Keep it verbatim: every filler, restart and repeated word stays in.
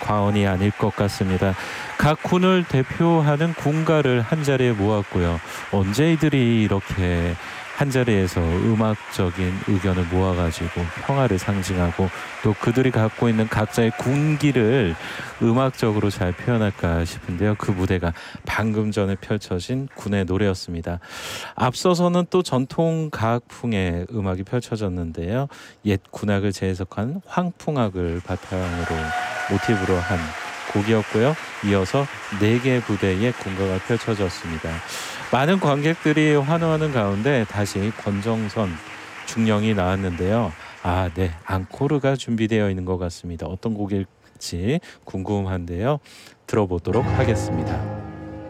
과언이 아닐 것 같습니다. 각 군을 대표하는 군가를 한자리에 모았고요. 언제 이들이 이렇게 한자리에서 음악적인 의견을 모아가지고 평화를 상징하고 또 그들이 갖고 있는 각자의 군기를 음악적으로 잘 표현할까 싶은데요. 그 무대가 방금 전에 펼쳐진 군의 노래였습니다. 앞서서는 또 전통 가학풍의 음악이 펼쳐졌는데요. 옛 군악을 재해석한 황풍악을 바탕으로 모티브로 한 곡이었고요. 이어서 네 개 부대의 군가가 펼쳐졌습니다. 많은 관객들이 환호하는 가운데 다시 권정선 중령이 나왔는데요. 아, 네, 앙코르가 준비되어 있는 것 같습니다. 어떤 곡일지 궁금한데요. 들어보도록 하겠습니다.